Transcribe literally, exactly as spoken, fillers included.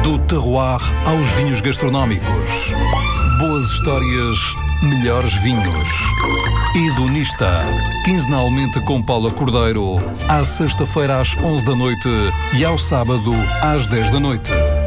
Do terroir aos vinhos gastronómicos. Boas histórias, melhores vinhos. Hedonista, quinzenalmente com Paula Cordeiro, à sexta-feira às onze da noite e ao sábado às dez da noite.